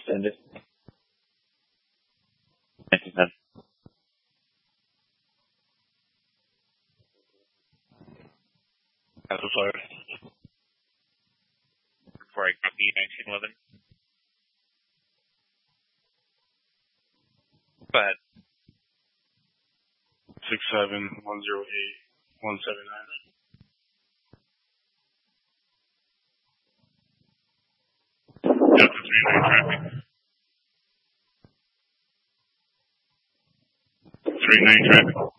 Send it. 1910. That's sorry. Before I copy 1911. Go ahead. 67108-179. Delta 39 traffic. 39 traffic.